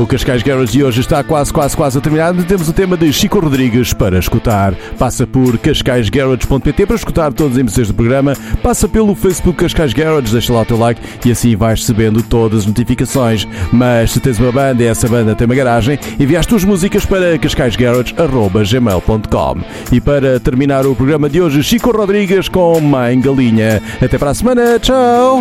Cascais Garage de hoje está quase a terminar. Temos o tema de Chico Rodrigues para escutar. Passa por cascaisgarage.pt para escutar todas as emissões do programa. Passa pelo Facebook Cascais Garage, deixa lá o teu like e assim vais recebendo todas as notificações. Mas se tens uma banda e essa banda tem uma garagem, envia as tuas músicas para cascaisgarage@gmail.com. E para terminar o programa de hoje, Chico Rodrigues com Mãe Galinha. Até para a semana, tchau!